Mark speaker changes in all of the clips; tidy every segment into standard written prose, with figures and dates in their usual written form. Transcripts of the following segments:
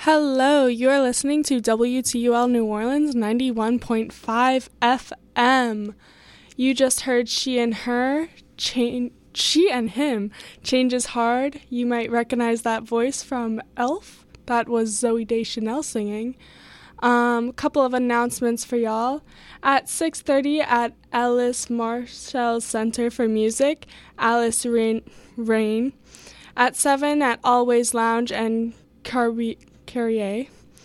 Speaker 1: Hello, you're listening to WTUL New Orleans 91.5 FM. You just heard She and Him Changes Hard. You might recognize that voice from Elf. That was Zooey Deschanel singing. Couple of announcements for y'all. At 6:30 at Alice Marshall Center for Music, Alice Rain. At 7 at Always Lounge and Carrier.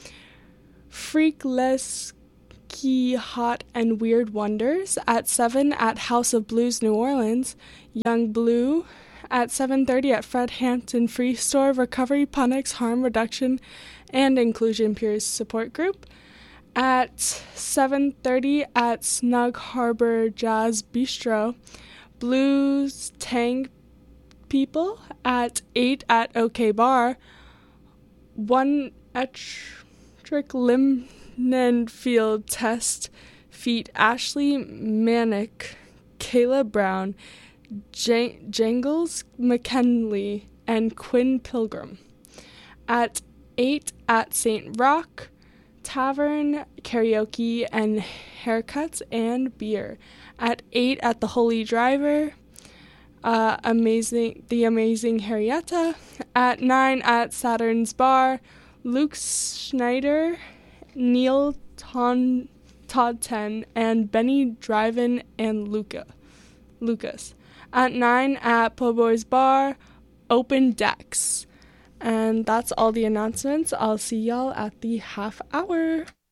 Speaker 1: Freakleski Hot and Weird Wonders. At 7 at House of Blues New Orleans, Young Blue. At 7:30 at Fred Hampton Free Store, Recovery Punnix Harm Reduction and Inclusion Peers Support Group. At 7:30 at Snug Harbor Jazz Bistro, Blues Tank People. At 8 at OK Bar, One Etric Limnen Field Test Feet Ashley Manick, Kayla Brown, Jangles McKinley, and Quinn Pilgrim. At 8 at St. Roch Tavern, karaoke and haircuts and beer. At 8 at the Holy Driver, the amazing Harrietta. At 9 at Saturn's Bar, Luke Schneider, Neil Todd10, and Benny Driven and Lucas. At 9 at Po' Boy's Bar, Open Decks. And that's all the announcements. I'll see y'all at the half hour.